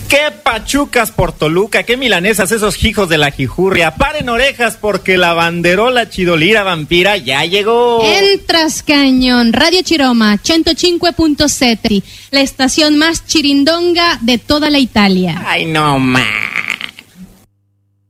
Qué pachucas por Toluca, qué milanesas esos hijos de la jijurria. Paren orejas porque la banderola chidolira vampira ya llegó. Entras cañón, Radio Chiroma, 105.7, la estación más chirindonga de toda la Italia. Ay, no más.